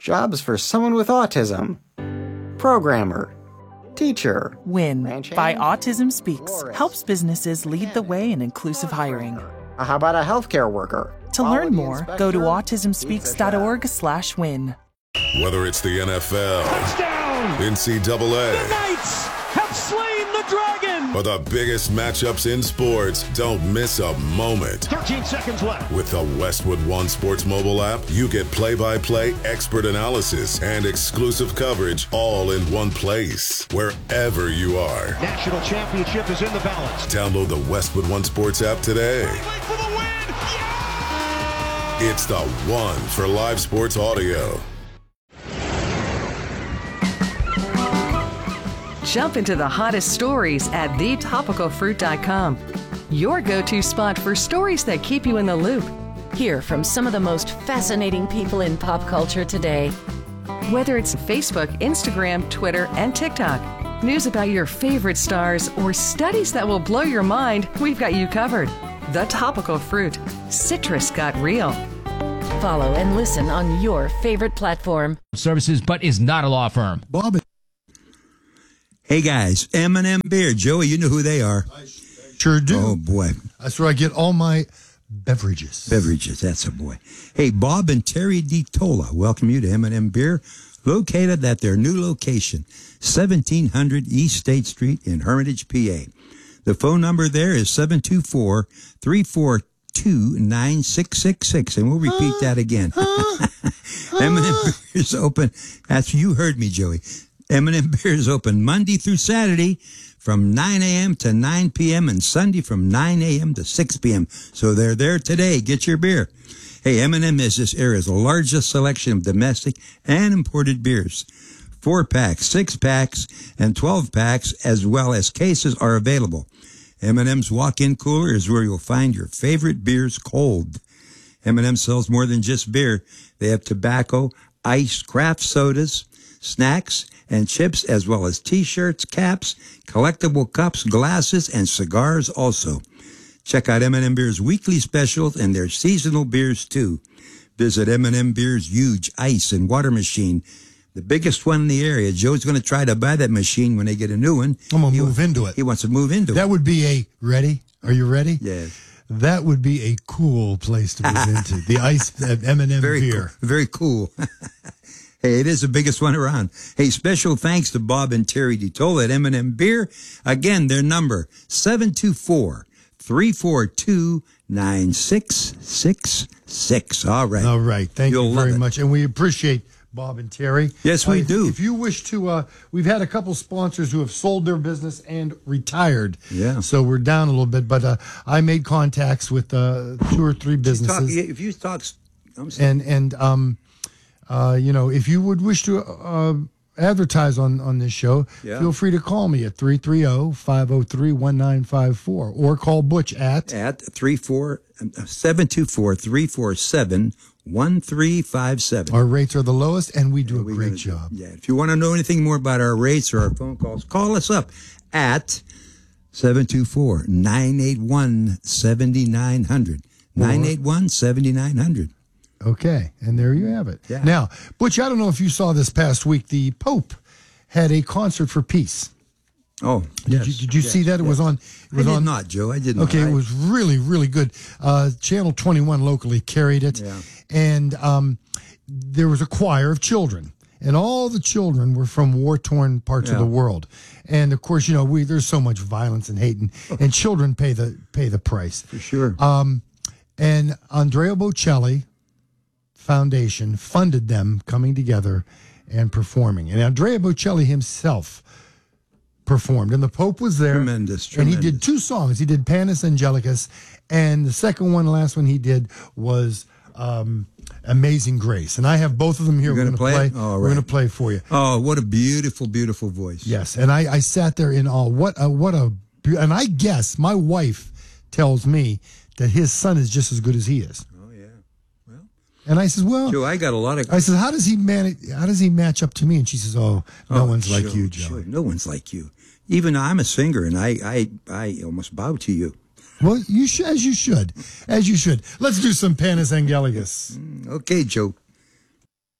Jobs for someone with autism. Programmer. Teacher. WIN by Autism Speaks helps businesses lead the way in inclusive hiring. How about a healthcare worker? To learn more, go to autismspeaks.org/win. Whether it's the NFL, touchdown, NCAA, the Knights have slain the dragon, or the biggest matchups in sports, don't miss a moment. 13 seconds left. With the Westwood One Sports mobile app, you get play-by-play expert analysis and exclusive coverage all in one place, wherever you are. National championship is in the balance. Download the Westwood One Sports app today. For the win! Yeah! It's the one for live sports audio. Jump into the hottest stories at thetopicalfruit.com. Your go-to spot for stories that keep you in the loop. Hear from some of the most fascinating people in pop culture today. Whether it's Facebook, Instagram, Twitter, and TikTok, news about your favorite stars, or studies that will blow your mind, we've got you covered. The Topical Fruit. Citrus got real. Follow and listen on your favorite platform. Services, but is not a law firm. Bob. Hey guys, M&M Beer. Joey, you know who they are. I sure do. Oh boy. That's where I get all my beverages. That's a boy. Hey, Bob and Terry DiTola welcome you to M&M Beer, located at their new location, 1700 East State Street in Hermitage, PA. The phone number there is 724-342-9666, and we'll repeat that again. M&M Beer is open. You heard me, Joey. M&M Beer is open Monday through Saturday from 9 a.m. to 9 p.m. and Sunday from 9 a.m. to 6 p.m. So they're there today. Get your beer. Hey, M&M is this area's largest selection of domestic and imported beers. 4-packs, 6-packs, and 12-packs, as well as cases are available. M&M's walk-in cooler is where you'll find your favorite beers cold. M&M sells more than just beer. They have tobacco, ice, craft sodas, snacks, and chips, as well as T-shirts, caps, collectible cups, glasses, and cigars also. Check out M&M Beer's weekly specials and their seasonal beers, too. Visit M&M Beer's huge ice and water machine, the biggest one in the area. Joe's going to try to buy that machine when they get a new one. I'm going to move into it. He wants to move into it. That would be ready? Are you ready? Yes. That would be a cool place to move into. The ice M&M Beer. Cool. Very cool. Hey, it is the biggest one around. Hey, special thanks to Bob and Terry DiTola at M&M Beer. Again, their number, 724-342-9666. All right. All right. Thank you very much. And we appreciate Bob and Terry. Yes, we do. If you wish to, we've had a couple sponsors who have sold their business and retired. Yeah. So we're down a little bit, but I made contacts with 2 or 3 businesses. If you talk, if you would wish to advertise on this show, feel free to call me at 330-503-1954 or call Butch at 724-347-1357. Our rates are the lowest, and we do a great job. Yeah. If you want to know anything more about our rates or our phone calls, call us up at 724-981-7900. 981-7900. Okay, and there you have it. Yeah. Now, Butch, I don't know if you saw this past week, the Pope had a concert for peace. Oh, Did you see that? It was on. I did not, Joe. I did not. Okay, it was really, really good. Channel 21 locally carried it, and there was a choir of children, and all the children were from war-torn parts of the world. And of course, there's so much violence and hate, and children pay the price for sure. And Andrea Bocelli Foundation funded them coming together and performing. And Andrea Bocelli himself performed, and the Pope was there. Tremendous. And he did 2 songs. He did Panis Angelicus, and the second one, last one he did was Amazing Grace. And I have both of them here. We're going to play? Oh, right. We're going to play for you. Oh, what a beautiful, beautiful voice. Yes, and I sat there in awe. And I guess my wife tells me that his son is just as good as he is. And I says, well, Joe, I got a lot of. I said, how does he match up to me? And she says, no one's like you, Joe. Sure, no one's like you. Even I'm a singer, and I almost bow to you. Well, you should, as you should. Let's do some Panis Angelicus. Okay, Joe.